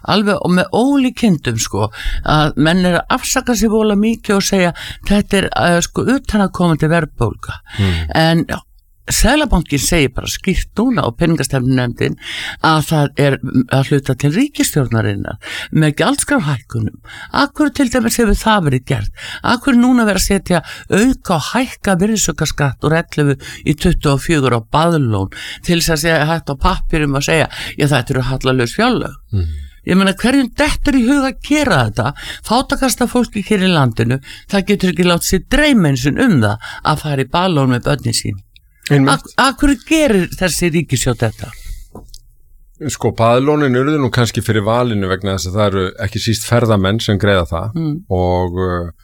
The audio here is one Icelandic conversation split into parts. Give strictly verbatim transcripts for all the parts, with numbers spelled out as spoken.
alveg og með ólíkindum sko að menn er að afsaka sig vola mikið og segja þetta er uh, sko utanaðkomandi verðbólga mm. en Seðlabankinn segir bara skýrt núna og peningastefnunefndin að það er að hluta til ríkisstjórnarinnar með gjaldskrárhækkunum. Akkur til dæmis hefur það verið gert? Akkur núna verið að setja auka og hækka virðisaukaskatt úr ellefu í tuttugu og fjögur á baðlón til þess að segja hægt á pappirum að segja já þetta eru hallalaus fjárlög. Mm. Ég meina hverjum dettur í huga að gera þetta fátakasta fólki hér í landinu það getur ekki látt sér dreymensin um það að fara í baðlón með börnin sín. Akkur gerir þessi ríkisstjórn þetta? Sko, baðlónin urðu nú kannski fyrir valinu vegna þess að það eru ekki síst ferðamenn sem greiða það mm. og,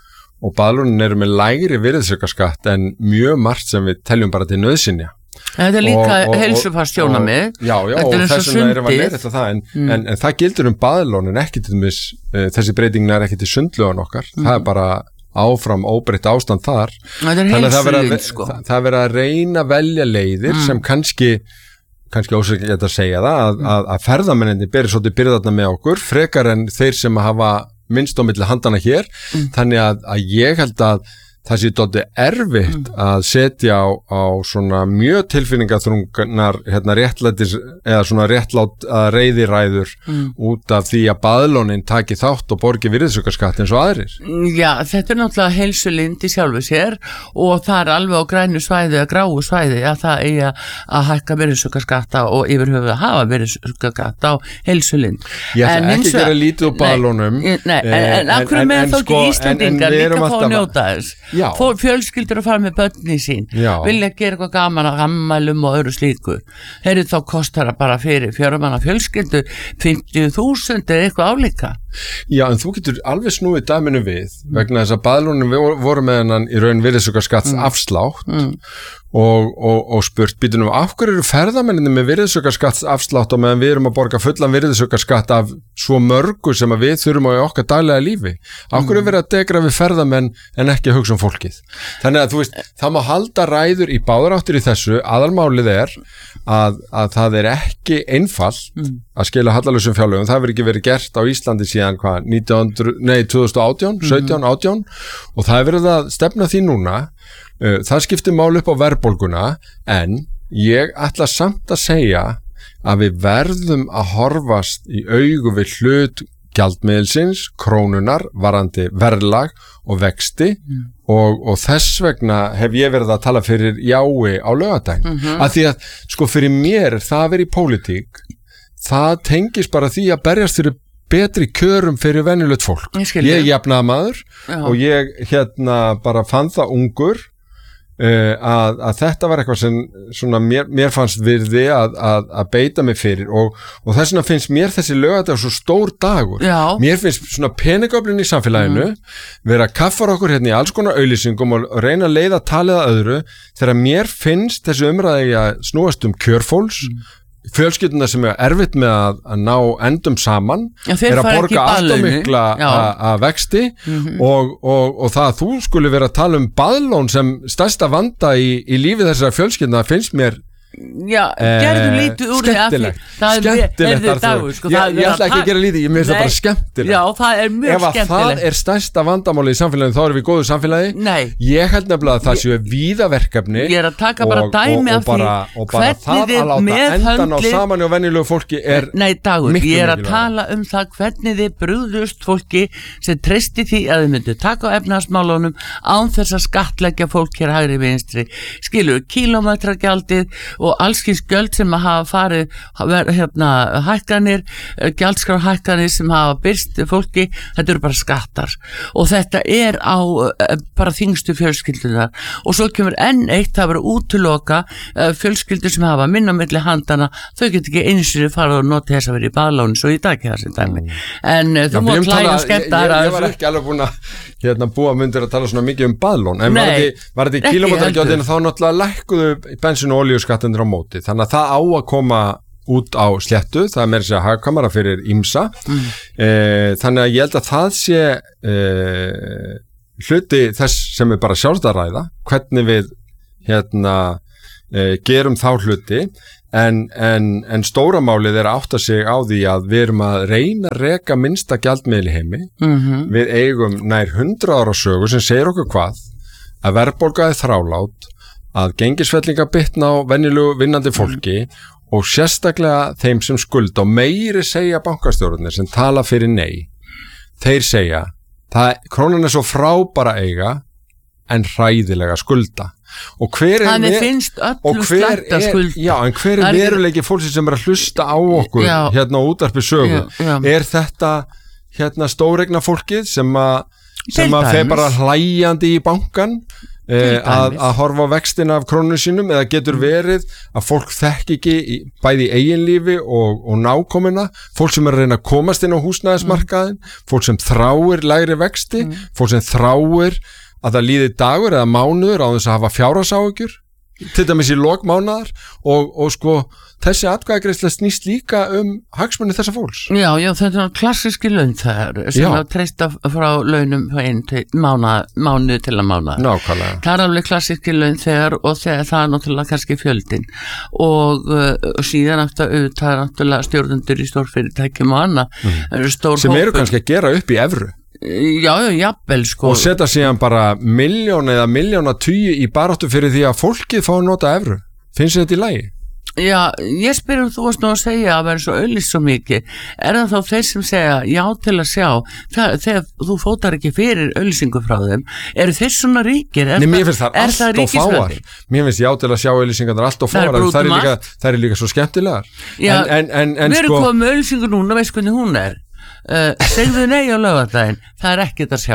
og baðlónin eru með lægri virðisaukaskatt en mjög margt sem við teljum bara til nauðsynja. Þetta er líka heilsufarstjónamið. Já, já, og þess vegna erum við að leiðrétta það en, mm. en, en það gildur um baðlónin ekki til mis, uh, þessi breytingin er ekki til sundlögun okkar, mm. það er bara áfram óbreytt ástand þar þannig að það verið að, sko. það, það verið að reyna að velja leiðir mm. sem kannski kannski ósækjað að segja það að, að, að ferðamenninni beri svolítið byrðarna með okkur frekar en þeir sem hafa minnst á milli handana hér mm. þannig að, að ég held að það sé dálítið erfitt mm. að setja á, á svona mjög tilfinningaþrungnar hérna réttlætis eða svona réttlátt að reyðiræður mm. út af því að baðlónin taki þátt og borgi virðisaukaskatt eins og aðrir. Já, þetta er náttúrulega heilsulind í sjálfu sér og það er alveg á grænu svæði eða gráu svæði að það eigi að hækka virðisaukaskatta og yfir höfuð að hafa virðisaukaskatt á heilsulind. Ég ætla ekki að gera lítið úr baðlónum. Nei, nei, en, en, en akkur með þá ekki Íslendingar líka fá að njóta þess. Fór, fjölskyldur að fara með börni sín Já. Vilja gera eitthvað gaman að ammælum og öðru slíku heyrðu þá kostar það bara fyrir fjörumanna fjölskyldu fimmtíu þúsund eða eitthvað álíka. Já, en þú getur alveg snúið dæminu við vegna þess að baðlónin voru með hennan í raun virðisaukaskatts mm. afslátt mm. Og, og, og spurt býtum við af hverju eru ferðamenninni með virðisaukaskatts afslátt og meðan við erum að borga fullan virðisaukaskatt af svo mörgu sem að við þurfum á okkar daglega lífi af hverju er verið að degra við ferðamenn en ekki að hugsa um fólkið þannig að þú veist það má halda ræður í báðar áttir í þessu aðalmálið er að, að það er ekki einfalt mm. að skila hallalausum fjárlögum það hefur ekki verið gert á Íslandi síðan hvað nítján hundruð, nei, tvö þúsund og átján, sautján, átján og það hefur verið að stefna því núna það skiptir mál upp á verðbólguna en ég ætla samt að segja að við verðum að horfast í augu við hlut gjaldmiðilsins, krónunar, varandi verðlag og vexti mm. og, og þess vegna hef ég verið að tala fyrir jái á laugardaginn mm-hmm. að því að sko fyrir mér það að vera í pólitík það tengist bara því að berjast fyrir betri kjörum fyrir venjulegt fólk. Ég, ég jafnaði maður Já. Og ég hérna bara fann það ungur Uh, að, að þetta var eitthvað sem svona mér, mér fannst virði að, að, að beita mig fyrir og, og þess vegna finnst mér þessi laugardagur svo stór dagur Já. Mér finnst svona peningöflin í samfélaginu mm. vera að kaffar okkur hérna í alls konar auglýsingum og reyna að leiða talið að öðru þegar mér finnst þessi umræði að snúast um kjörfólks mm. fjölskylduna sem er erfitt með að, að ná endum saman Já, er að borga allt og mikla að vexti mm-hmm. og, og, og það að þú skuli vera að tala um baðlón sem stærsta vanda í, í lífi þessara fjölskylduna finnst mér Já, gerðu lítið úr því skemmtilegt, skemmtilegt er dagur, sko, ég, ég ætla ekki að gera lítið, ég myndi það bara skemmtilegt Já, það er mjög ef skemmtilegt Ef það er stærsta vandamáli í samfélaginu þá erum við góðu samfélagi Nei. Ég held nefnilega að það séu víða verkefni Ég er að taka bara og, dæmi og, og, af og bara, því og bara það að láta endan á saman og venjulegu fólki er Nei, dagur, miklu ég er að mikilvægara. tala um það hvernig þið brugðust fólki sem treysti því að þið myndu taka á efnahagsmálunum án þess að skattleggja fólk hér hægri vinstri skilur, kílómetragjaldið og allskins gjöld sem að hafa farið hérna, hækkanir, gjaldskrárhækkanir sem hafa byrst fólki, þetta eru bara skattar og þetta er á bara þyngstu fjölskyldunar og svo kemur enn eitt, það verður útiloka fjölskyldur sem hafa minna milli handana, þau get ekki eins og fara og nota þess að vera í baðlónu svo í dag það sem dæmi, en uh, þú mátt hlæja og skemmta ég, ég, ég var ekki alveg búin að hérna, búa myndir að tala svona mikið um baðlón en Nei, var þetta í kílómetragjaldinu þá náttúrulega lækkuðu bensin- og olíuskattinir á móti þannig að það á að koma út á sléttu, það er meira sér hagkvæmara fyrir ýmsa mm. e, þannig að ég held að það sé e, hluti þess sem er bara sjálfstæðaræða hvernig við hérna uh, gerum þá hluti en, en, en stóramálið er að átta sig á því að við erum að reyna að reka minnsta gjaldmiðil í heimi mm-hmm. við eigum nær hundrað ára sögu sem segir okkur hvað að verðbólga er þrálát að gengisfellinga bitna á venjulegu vinnandi fólki og sérstaklega þeim sem skulda og meiri segja bankastjórnir sem tala fyrir nei þeir segja það, krónan er svo frábæra eiga en hræðilega skulda og hver er, ver- og hver er, já, en hver er veruleiki fólksins sem er að hlusta á okkur já. Hérna á útvarpi sögu já, já. Er þetta hérna stóregna fólkið sem að sem að þeir bara hlæjandi í bankan eh, að, að horfa á vextina af krónunum sínum eða getur verið að fólk þekki ekki í, bæði í eiginlífi og, og nákomina fólk sem er að reyna að komast inn á húsnæðismarkaðin mm. fólk sem þráir lægri vexti mm. fólk sem þráir að það líði dagur eða mánuður á þess að hafa fjárhagsáhyggjur til dæmis í lok mánaðar og, og sko þessi atkvæðagreiðsla snýst líka um hagsmuni þessa fólks. Já, já, þetta er klassíski launþegar sem að treysta frá launum einn til mánuð, mánuð til að mánuð. Nákvæmlega. Það er alveg klassíski launþegar og þegar það er náttúrulega kannski fjöldin og uh, síðan eftir auðvitað er náttúrulega stjórnundur í stórfyrirtækjum og annað. Mm. Sem eru kannski að gera upp í evru. Já, já, jafnvel sko. Og setja síðan bara miljón eða miljóna tugi í baráttu fyrir því að fólkið fá að nota evru. Finnst þetta í lagi? Já, ég spyr um þú varst nú að segja að vera svo auðlýst svo mikið. Er það þá þeir sem segja já til að sjá það, þegar þú fótar ekki fyrir auðlýsingu frá þeim, eru þeir svona ríkir? Er Nei, mér finnst það allt og fáar. Mér finnst já til að sjá auðlýsingar allt og fáar. Það er líka, það er líka svo skemmtilegar. Já, en, en, en, en, við erum sko... komið með auðlýsingu núna, veist hvernig hún er. Uh, segðu nei á laugardaginn, það er ekkert að sjá.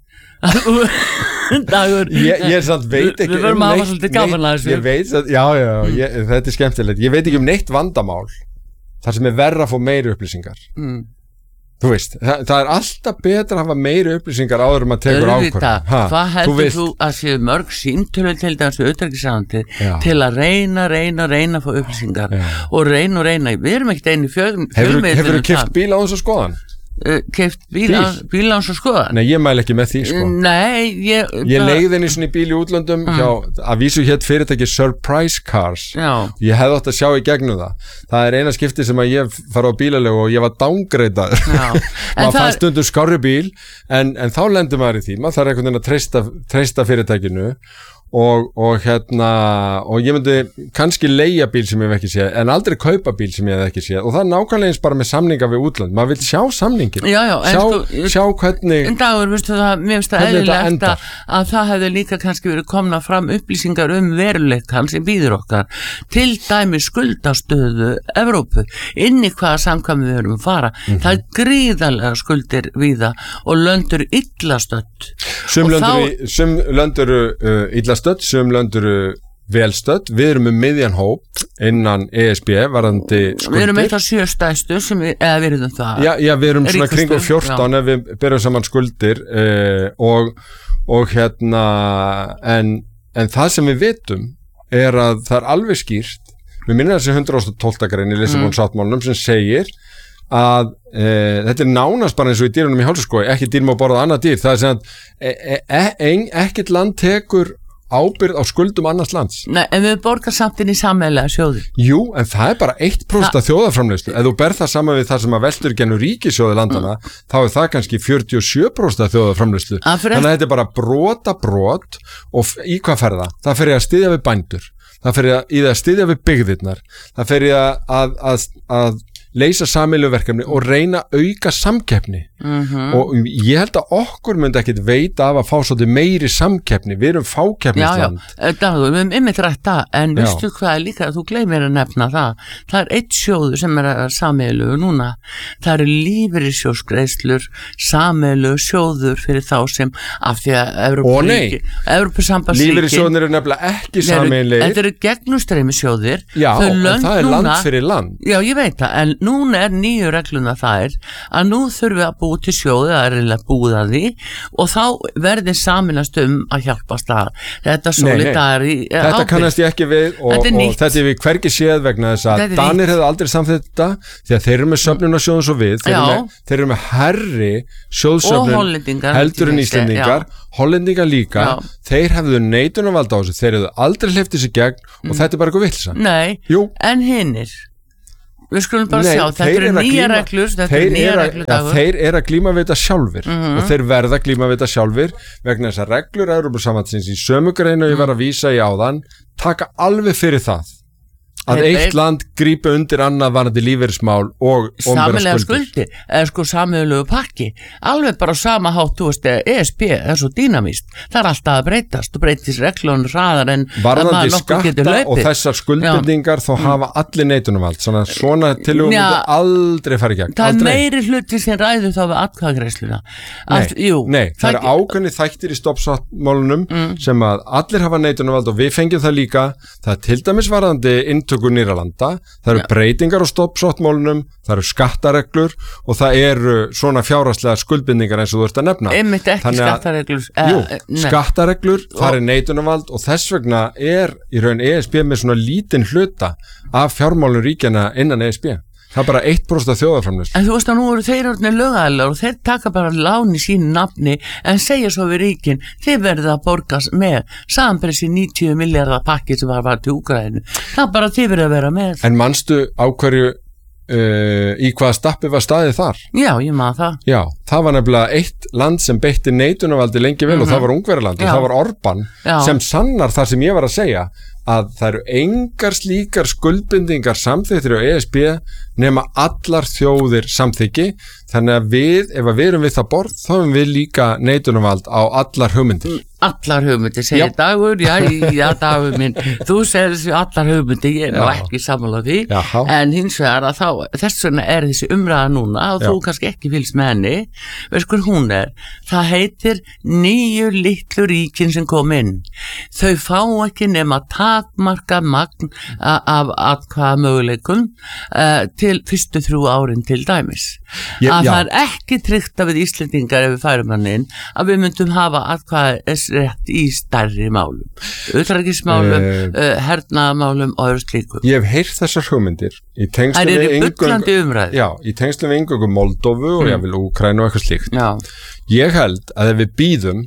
Dagur, ég, ég samt veit ekki við verðum að hafa svolítið gaman að þessu. Ég veit, að, já, já, ég, þetta er skemmtilegt. Ég veit ekki um neitt vandamál þar sem er verra að fá meiri upplýsingar. Mm. Þú veist, það, það er alltaf betra að hafa meiri upplýsingar áður um að tekur ákvörðun. Hvað heldur þú, þú að séu mörg síntölu til þessu utanríkisráðuneyti til að reyna, reyna, reyna að fá upplýsingar já. Og reyna og reyna. Við erum ekkert einu fjölmiðlum. Hefur þú keypt bíl á þessu skoðan? Uh, keypt bíl, bíl? bíl á svo skoðan. Nei, ég mæl ekki með því sko. Nei, ég Ég leigði henni svona í bíl í útlöndum mm. hjá, að vísu hétt fyrirtæki Surprise Cars. Já. Ég hefði átt að sjá í gegnum það. Það er eina skipti sem að ég fara á bílalegu og ég var downgreitaður. Maður fann stundum skárri bíl en, en þá lendur maður í því. Maður þarf einhvern veginn að treysta, treysta fyrirtækinu Og, og hérna og ég myndi kannski leigja bíl sem ég hef ekki séð en aldrei kaupa bíl sem ég hef ekki séð og það er nákvæmlega eins bara með samninga við útland maður vil sjá samningin já, já, sjá, sko, sjá hvernig en dagur, veistu það, mér finnst það eðlilegt að, að það hefði líka kannski verið komna fram upplýsingar um veruleikann sem býður okkar til dæmi skuldastöðu Evrópu, inn í hvaða samkvæmi við erum að fara mm-hmm. það er gríðarlega skuldir víða og löndur illastödd sum löndur, þá... sum löndur uh, illastödd stödd, sem löndur velstödd, við erum með miðjan hóp innan E S B varðandi skuldir. Við erum eitt af sjö stærstu sem við, eða við erum það. Já, já, við erum svona kringum fjórtán já. Ef við berum saman skuldir uh, og, og hérna en, en það sem við vitum er að það er alveg skýrt, við minnum þessi hundrað og tólfta grein í Lissabon mm. sáttmálanum sem segir að e, þetta er nánast bara eins og í dýrunum í hálsaskói, ekki dýr má borða annað dýr, það er sem að e, e, e, ekkert land tekur ábyrgð á skuldum annars lands. Nei, en við borgar samt inn í sameiginlega sjóði. Jú, en það er bara eitt prósent af þjóðarframleiðslu. Ef þú berð það saman við það sem að veltur genur ríkissjóði landana, mm. þá er það kannski fjörutíu og sjö prósent af þjóðarframleiðslu. Þannig að þetta er bara brota brot og í hvað fer það? Það fer ég að styðja við bændur. Það fer ég að, í það að styðja við byggðirnar. Það fer ég að, að, að leysa sameiginlegu verkefni og reyna að auka samkeppni mm-hmm. og ég held að okkur myndi ekkit veita af að fá svolítið meiri samkeppni, við erum fákeppnisland. Já, já, það, við erum ymmið rætt það, en já. Veistu hvað er líka, þú gleymir að nefna það, það er eitt sjóður sem er sameiginlegu núna, það eru lífeyrissjóðsgreiðslur, sameiginlegu sjóður fyrir þá sem af því að Evrópusambandsríki lífeyrissjóðnir eru nefnilega ekki sameiginlegir. Þetta eru gegnumstreymi sjóðir. Já, en það er núna, land fyrir land. Já, ég veit það, en núna er nýju regluna þær að nú þurfum við að búa til sjóði, það er eiginlega búið að því og þá verði saminast um að hjálpast að þetta solidari ábyrgð. Þetta kannast ég ekki við og þetta er, og þetta er við hvergi séð vegna þess að Danir hefðu aldrei samþykkt þetta því að þeir eru með söfnunarsjóðum svo við, þeir eru með, þeir eru með herri sjóðsöfnun heldur en Íslendingar, Hollendingar líka, já. Þeir hefðu neitunarvald á þessu, þeir hefðu aldrei hleypt þessu gegn mm. og þetta er bara eitthvað vitleysa. Nei, Jú. En hinnir við skulum bara Nei, sjá, þetta eru nýja reglur þetta eru nýja reglur ja, þeir eru að glíma við þetta sjálfir mm -hmm. og þeir verða að glíma við þetta sjálfir vegna þess að reglur Evrópusambandsins í sömu greinu og ég var að vísa í áðan taka alveg fyrir það að eitt er, land grípa undir annað varandi lífeyrismál og sameiginlega skuldir eða sko sameiginlegu pakki alveg bara sama hátt, þú veist, E S B er svo dýnamíst, það er alltaf að breytast og breytist reglun hraðar en varðandi skatta og þessar skuldbindingar þá hafa allir neitunarvald svona, svona tilhugum myndi aldrei fara í gegn það aldrei. Er meiri hluti sem ræður þá við atkvæðagreiðsluna nei, jú, nei, það, það er ákveðni þættir í stoppsáttmálunum mm. sem að allir hafa neitunarvald og við fengjum það líka það er til dæmis varðandi inntöku nýra landa, það eru ja. Breytingar á stoppsáttmálunum, það eru skattareglur og það eru svona fjárhagslega skuldbindingar eins og þú ert að nefna einmitt ekki skattareglur uh, jú, skattareglur, það er neitunarvald og þess vegna er í raun E S B með svona lítinn hluta af fjármálum ríkjana innan E S B það er bara eitt prósent af þjóðarframleiðslu. En þú veist að nú eru þeir orðnir lögaðilar og þeir taka bara lán í sínu nafni en segja svo við ríkin þið verða að borgas með samanpressi níutíu milljarða pakki sem var bara til Úkraínu. Það er bara þið verða að vera með. En manstu á hverju uh, í hvaða stappi var staðið þar? Já, ég man það. Já, það var nefnilega eitt land sem beitti neitunarvaldi lengi vel mm-hmm. og það var Ungverjaland og það var Orbán Já. Sem sannar það sem ég var að segja að það eru engar slíkar skuldbindingar samþykktir á E S B nema allar þjóðir samþykki þannig að við, ef að við erum við það borð þá erum við líka neitunarvald á allar hugmyndir. Allar hugmyndir, segir Dagur, já, já Dagur minn, þú segir þessi allar hugmyndir, ég er nú ekki sammála því, já. En hins vegar að þá, þess vegna er þessi umræða núna og já. Þú kannski ekki fylgst með henni, veist hvað hún er, það heitir nýju litlu ríkin sem kom inn, þau fá ekki nema takmarka magn af atkvæða möguleikum uh, til fyrstu þrjú árin til dæmis. Ég, að já. Það er ekki tryggt að við Íslendingar ef við færum hann inn að við myndum hafa atkvæðis rétt í stærri málum utanríkismálum, uh, uh, hernaðarmálum og öðru slíkum. Ég hef heyrt þessar hugmyndir í tengslum við eingöngu já, í tengslum við eingöngu Moldóvu og mm. ég vil Úkraínu og eitthvað slíkt já. Ég held að ef við býðum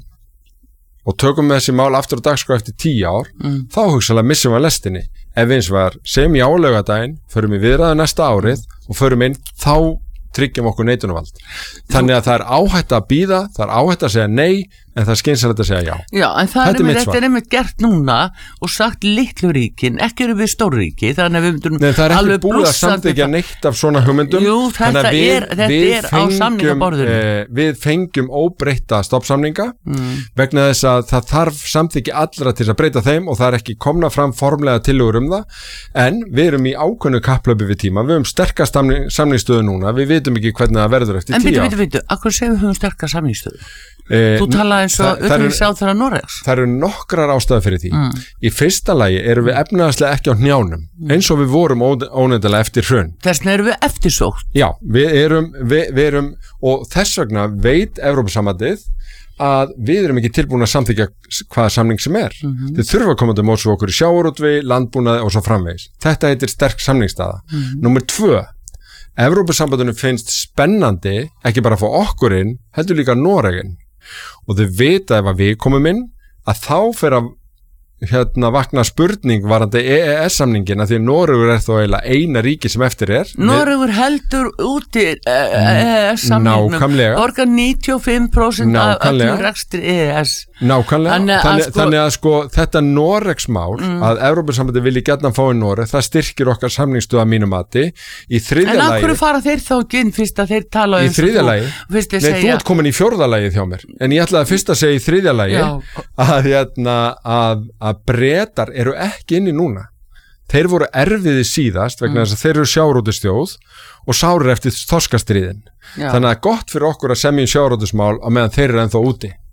og tökum þessi mál aftur á dagskrá eftir tíu ár mm. þá hugsaðlega missum við að lestinni ef við eins var sem í álaugardaginn förum við viðræðu næsta árið og förum inn þá tryggjum okkur neitunarvald. Þannig að það er áhætt að býða, það er áhætt að segja nei en það er skynsamlegt að segja já. Já, en það er einmitt, þetta er einmitt gert núna og sagt litlu ríkin, ekki eru við stórríki, þannig að við myndum Nei, það er ekki búið að samþykja neitt af svona hugmyndum. Jú, þetta við, er, þetta er fengjum, á samningaborðinu. Eh, við fengjum óbreytta stoppsamninga mm. vegna þess að það þarf samþykja allra til að breyta þeim og það er ekki komna fram formlega tillögur um það, en við erum í ákveðnu kapplaupi við tíma, við höfum sterka samning, samningsstöðu núna, við vitum ekki hvernig það verður eftir tíu ár. En bitu, bitu, bitu, akkur segum við höfum sterka samningsstöðu? Eh, Þú talaði eins og utanríkisráðherra Noregs. Það eru nokkrar ástæður fyrir því. Mm. Í fyrsta lagi erum við efnahagslega ekki á hnjánum, eins og við vorum ónefndilega eftir hrun. Þess vegna erum við eftirsótt. Já, við erum, við, við erum, og þess vegna veit Evrópusambandið að við erum ekki tilbúin að samþykja hvaða samning sem er. Mm-hmm. Þið þurfa að koma til móts við okkur í sjávarútvegi, landbúnaði og svo framvegis. Þetta heitir sterk samningsstaða. Mm-hmm. Númer tvö. Evrópusambandinu finnst spennandi, ekki bara að fá okkur inn, heldur líka Noregin. Og þau vita ef að við komum inn að þá fer að hérna vakna spurning varandi E E S-samningin að því Noregur er þó eiginlega eina ríki sem eftir er. Noregur heldur úti E E S-samningnum. Nákvæmlega. Borgar níutíu og fimm prósent af öllum rekstri E E S. Nákvæmlega. Þannig að, þannig, sko, þannig að sko þetta Noregsmál mm. að Evrópusambandið vilji gjarnan fá í Noreg, það styrkir okkar samningsstöðu að mínu mati. Í þriðja lagi. En af hverju fara þeir þá ekki inn fyrst að þeir tala um í þriðja lagi? Nei, segja... þú ert komin í fjórða lagið hjá mér. En ég ætlaði fyrst að segja í þriðja lagi að, hérna, að, að Bretar eru ekki inni núna. Þeir voru erfiði síðast vegna þess mm. að þeir eru sjávarútvegsþjóð og sárir eftir þorskastriðin. Þannig að gott fyrir okkur að semja sjávarútvegsmál á meðan þeir eru ennþá úti.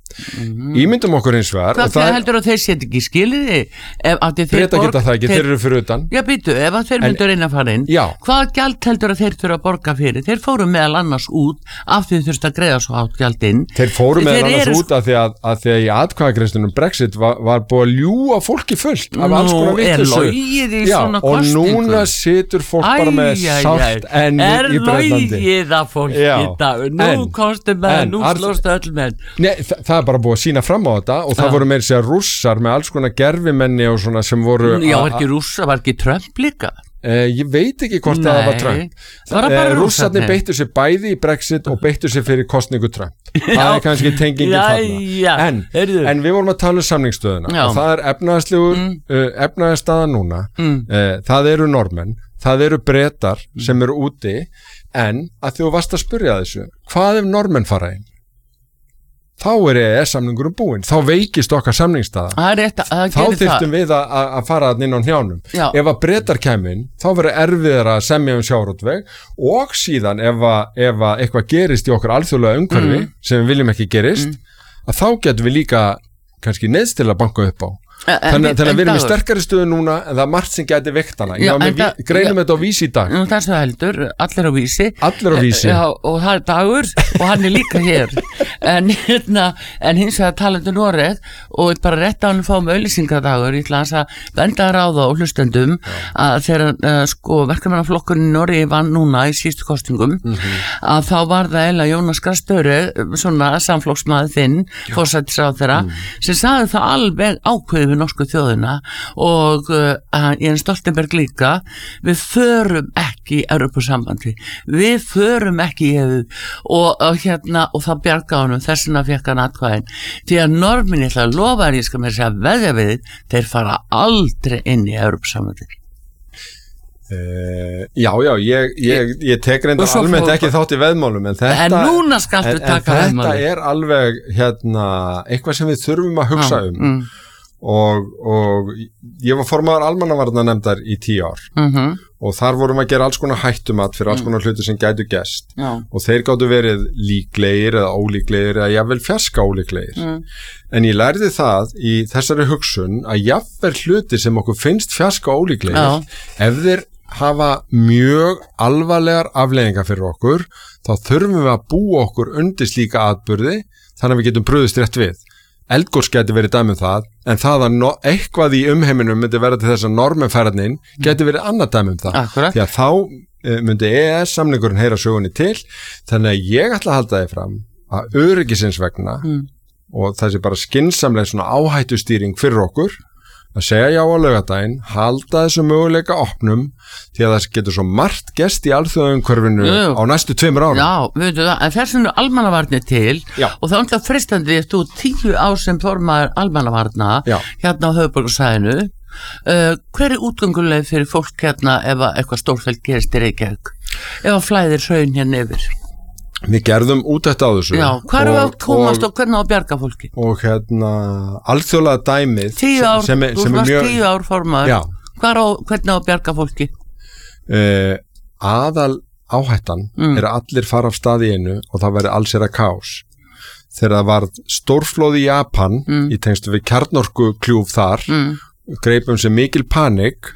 Mm-hmm. Ímyndum okkur hins vegar Hvað það heldur að þeir setja ekki skiliði? Breta geta það ekki, þeir, þeir eru fyrir utan Já, býtu, ef að þeir myndu reyna að fara inn já. Hvað gjald heldur að þeir þurfa að borga fyrir? Þeir fóru meðal annars út af því þurftu að greiða svo hátt gjald inn Þeir fóru meðal þeir annars eru... út af því að, að því að í atkvæðagreiðslunum Brexit var, var búið að ljúga fólki fullt af alls konar vitleysu Já, og núna situr fólk Æ, bara með ja, sált ja. ennið í Bretlandi Er logið að fólk í dag Nú kostu með, nú slóstu öll með Nei, það, það er bara búið að sína fram á þetta og það ja. voru meira sér rússar með alls konar gerfimenni og svona sem voru Já, var ekki rússar, var ekki Trump líka? Eh, ég veit ekki hvort Nei, það var Trump eh, Rússarnir beittu sér bæði í Brexit og beittu sér fyrir kosningu Trump Það er kannski tengingin þarna en, en við vorum að tala um samningsstöðuna já. og það er efnahagslegur mm. uh, efnahagsstaða núna mm. uh, það eru normenn, það eru Bretar mm. sem eru úti en að þú varst að spyrja þessu hvað ef normenn fara inn? Þá er E E S-samningurum búinn, þá veikist okkar samningsstaða rétt, þá þyrftum við að, að fara inn á hnjánum Já. ef að Bretar kæmin þá verður erfiðar að semja um sjávarútveg og síðan ef að, ef að eitthvað gerist í okkar alþjóðlega umhverfi mm. sem við viljum ekki gerist mm. að þá getum við líka kannski neðstilega banka upp á þannig að við erum í sterkari stöðu núna en það er margt sem geti veikt hana já, við greinum þetta á Vísi í dag það er svo heldur, allir á Vísi allir á Vísi já, og það er Dagur og hann er líka hér en, hérna, en hins vegar talandi Noreg og bara rétt á hann fáum auðlýsingadagur ég ætla að benda að ráða og hlustendum að þegar uh, sko, verkamannaflokkurinn í Noregi vann núna í síðustu kostingum mm-hmm. að þá var það eiginlega Jónas Gahr Støre svona samflokksmaður þinn forsætisráðherra mm. sem sagði það alveg ákveðið við norsku þjóðina og uh, Jens Stoltenberg líka við förum ekki í Evrópusambandi við förum ekki í E U og, og hérna og það bjarga honum þessuna fekk hann atkvæðin því að normin ég ætla að lofa þér ég skal með segja veðja við þeir fara aldrei inn í Evrópusambandi Uh, já, já, ég, ég, ég tek reynda almennt fór, ekki þátt í veðmálum en þetta, en núna skaltu en, taka en veðmálum þetta er alveg hérna, eitthvað sem við þurfum að hugsa um mm. og, og ég var formaður almannavarnanefndar í tíu ár mm-hmm. og þar vorum að gera alls konar hættumat fyrir alls konar hluti sem gætu gest já. og þeir gáttu verið líklegir eða ólíklegir eða jafnvel fjarska ólíklegir mm. en ég lærði það í þessari hugsun að jafnvel hluti sem okkur finnst fjarska ólíklegir já. ef þeir hafa mjög alvarlegar afleiðingar fyrir okkur þá þurfum við að búa okkur undir slíka atburði þannig að við getum brugðist rétt við eldgos geti verið dæmi um það en það að no- eitthvað í umheiminum myndi vera til þess að normenferðnin geti verið annað dæmi um það Akkurat. því að þá uh, myndi E E S-samningurinn heyra sögunni til þannig að ég ætla að halda þið fram að öryggisins vegna mm. og það sé bara skynsamlega svona áhættustýring fyrir okkur að segja já á laugardaginn, halda þessu möguleika opnum því að það getur svo margt gest í alþjóðaumhverfinu á næstu tveimur árum. Já, veitu það, en þess vegna er almannavarnir til já. og það er alltaf fristandi þú tíu ár sem formaður almannavarna já. hérna á höfuðborgarsvæðinu uh, hver er útgönguleið fyrir fólk hérna ef eitthvað stórfælt gerist í Reykjavík ef að flæðir hraun hérna yfir? Við gerðum út þetta á þessu Já, hvað er að komast og, og hvernig á að bjarga fólki? Og hérna, alþjóðlega dæmið Tíu ár, sem er, þú sem er varst mjög, tíu ár formaður Já. Hvað á, hvernig á að bjarga fólki? Uh, aðal áhættan Mm. er að allir fara af stað í einu og það verði allsera kaos. Þegar það var stórflóð í Japan Mm. í tengstu við kjarnorku kljúf þar, Mm. greipum sem mikil panik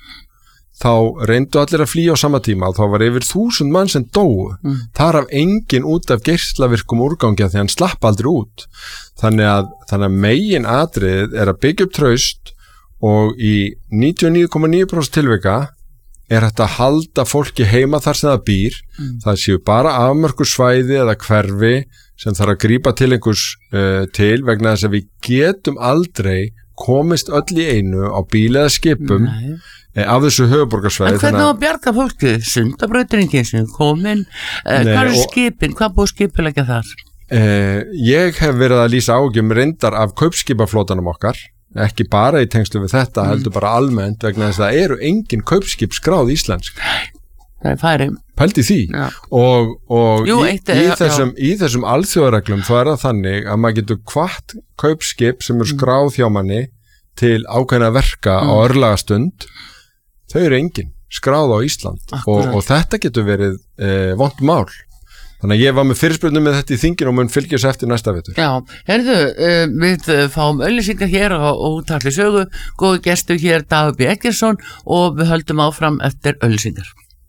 þá reyndu allir að flýja á sama tíma og þá var yfir þúsund mann sem dóu Mm. þar af engin út af geislavirkum úrgangi því hann slapp aldrei út þannig að, þannig að megin atriðið er að byggja upp traust og í níutíu og níu komma níu prósent tilvika er hægt að halda fólki heima þar sem það býr Mm. það séu bara afmörku svæði eða hverfi sem þarf að grípa til einhvers uh, til vegna þess að við getum aldrei komist öll í einu á bíl eða skipum Nei. af þessu höfuborgarsvæði En hvernig á að bjarga fólki? Sundabrauturinn sem komin, uh, Nei, hvað er og- skipin, hvað búið skipilegja þar? Eh, ég hef verið að lýsa ágjum reyndar af kaupskipaflótanum okkar ekki bara í tengslu við þetta heldur bara almennt vegna þess að það eru engin kaupskip skráð íslensk Það er færi pældi því Já. og, og Jú, í, eitt, í, já, þessum, í þessum alþjóðareglum þá er það þannig að maður getur hvart kaupskip sem er skráð hjá manni til ákveðna verka á örlagastund þau eru engin skráð á Ísland og, Akkúrat. og þetta getur verið eh, vont mál Þannig að ég var með fyrirspurnum með þetta í þingin og mun fylgja þessu eftir næsta vetur. Já, herðu, uh, við uh, fáum auglýsingar hér á Útvarpi Sögu, góðu gestur hér Dagur B. Eggertsson og við höldum áfram eftir auglýsingar.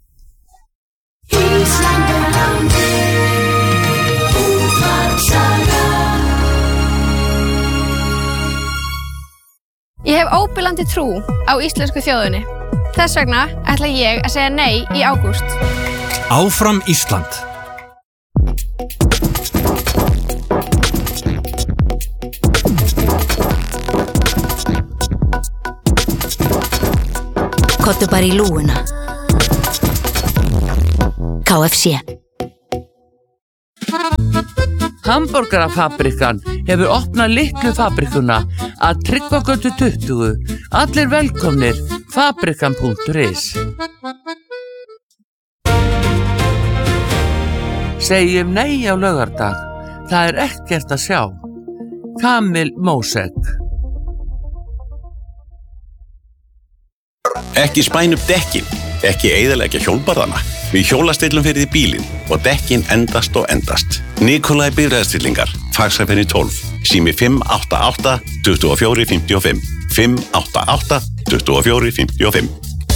Ég hef óbilandi trú á íslensku þjóðinni. Þess vegna ætla ég að segja nei í ágúst. Áfram Ísland. Kottu bara í lúuna. K F C. Hamborgarafabrikan hefur opnað litlu fabrikuna að Tryggvagötu tuttugu. Allir velkomnir, fabrikan punktur is. Segjum nei á laugardag. Það er ekkert að sjá. Kamil Mósek. Ekki spæn upp dekkin, ekki eyðileggja hjólbarðana. Við hjólastillum fyrir því bílinn og dekkin endast og endast. Nikolai bifreiðastillingar, Faxafenni tólf, sími fimm átta átta, tuttugu og fjögur, fimmtíu og fimm, fimm átta átta, tuttugu og fjögur, fimmtíu og fimm.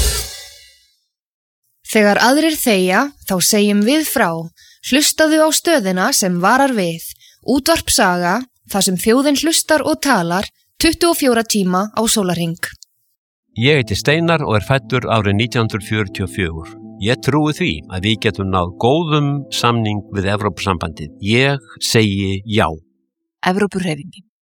Þegar aðrir þegja, þá segjum við frá. Hlustaðu á stöðina sem varar við. Útvarp Saga, þar sem þjóðin hlustar og talar, tuttugu og fjóra tíma á sólarhring. Ég heiti Steinar og er fæddur árið nítján hundruð fjörutíu og fjögur. Ég trúi því að við getum náð góðum samning við Evrópusambandið. Ég segi já. Evrópuhreyfingin.